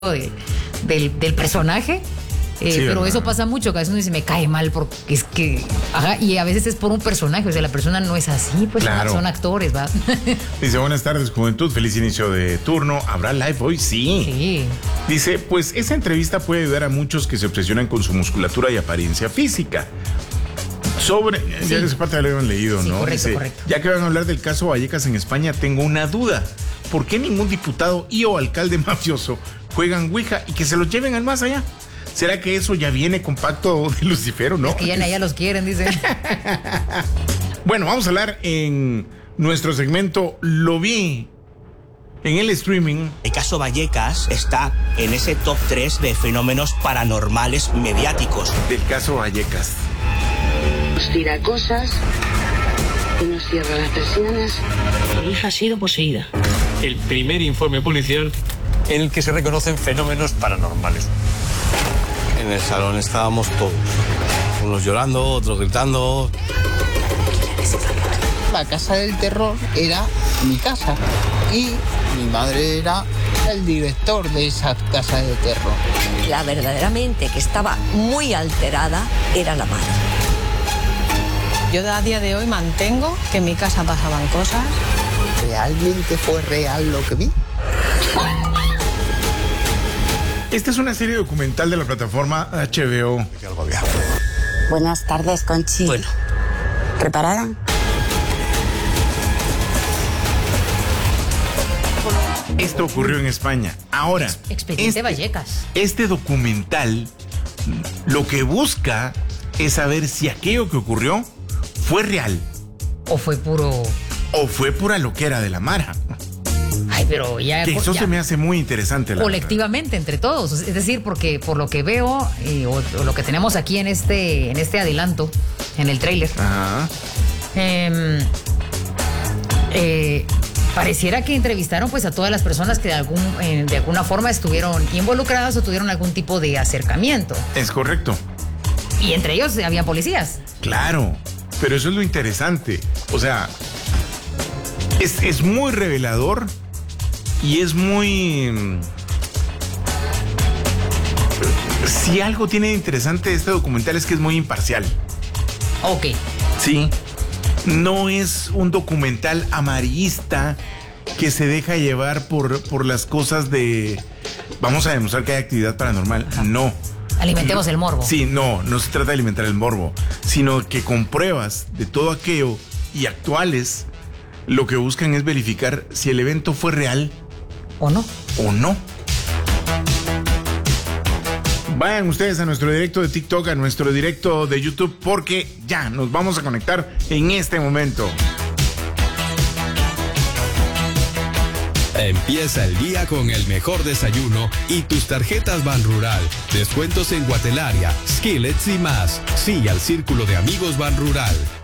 del personaje. Sí, pero eso pasa mucho, que a veces uno dice, me cae mal porque es que... Ajá, y a veces es por un personaje, o sea, la persona no es así, pues claro. Son actores, ¿va? Dice, buenas tardes, juventud, feliz inicio de turno. ¿Habrá live hoy? Sí. Dice, pues esa entrevista puede ayudar a muchos que se obsesionan con su musculatura y apariencia física. Ya esa parte lo habían leído, ¿no? Correcto, dice, correcto. Ya que van a hablar del caso Vallecas en España, tengo una duda. ¿Por qué ningún diputado y o alcalde mafioso juegan Ouija y que se los lleven al más allá? ¿Será que eso ya viene con pacto de Lucifero, no? Es que ya los quieren, dicen. Bueno, vamos a hablar en nuestro segmento Lo vi en el streaming. El caso Vallecas está en ese top 3 de fenómenos paranormales mediáticos. Del caso Vallecas. Nos tira cosas y nos cierra las persianas. Mi hija ha sido poseída. El primer informe policial en el que se reconocen fenómenos paranormales. En el salón estábamos todos, unos llorando, otros gritando. La casa del terror era mi casa y mi madre era el director de esa casa de terror. La verdaderamente que estaba muy alterada era la madre. Yo a día de hoy mantengo que en mi casa pasaban cosas. ¿Realmente fue real lo que vi? Esta es una serie documental de la plataforma HBO. Buenas tardes, Conchi. Bueno. ¿Preparada? Esto ocurrió en España. Ahora, Expediente Vallecas. Este documental lo que busca es saber si aquello que ocurrió fue real. O fue pura loquera de la Mara. Ay, pero ya... Que eso se me hace muy interesante. Colectivamente, entre todos. Es decir, porque por lo que veo, o lo que tenemos aquí en este adelanto, en el tráiler, pareciera que entrevistaron pues a todas las personas que de alguna forma estuvieron involucradas o tuvieron algún tipo de acercamiento. Es correcto. Y entre ellos había policías. Claro, pero eso es lo interesante. O sea, es muy revelador y es muy... Si algo tiene de interesante este documental es que es muy imparcial. Ok. Sí. No es un documental amarillista que se deja llevar por las cosas de... Vamos a demostrar que hay actividad paranormal. Ajá. No. Alimentemos el morbo. Sí, no se trata de alimentar el morbo, sino que con pruebas de todo aquello y actuales, lo que buscan es verificar si el evento fue real o no. Vayan ustedes a nuestro directo de TikTok, a nuestro directo de YouTube, porque ya nos vamos a conectar en este momento. Empieza el día con el mejor desayuno y tus tarjetas Banrural. Descuentos en Guatelaria, Skillets y más. Sí al Círculo de Amigos Banrural.